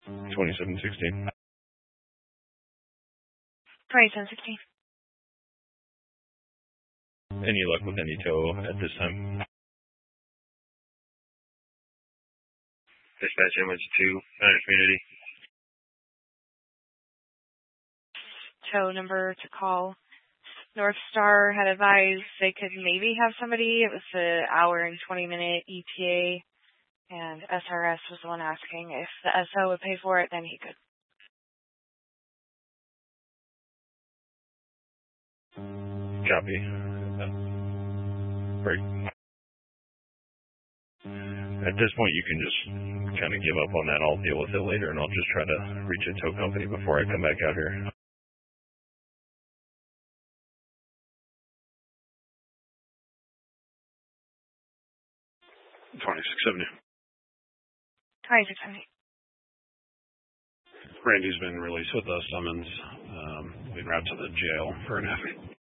2716. 2716. Any luck with any tow at this time? Dispatch image 2, community. Tow number to call. North Star had advised they could maybe have somebody. It was an hour and 20-minute ETA, and SRS was the one asking if the SO would pay for it, then he could. Copy. Great. At this point, you can just kind of give up on that. I'll deal with it later, and I'll just try to reach a tow company before I come back out here. 2670. 2670. Randy's been released with a summons en route to the jail for an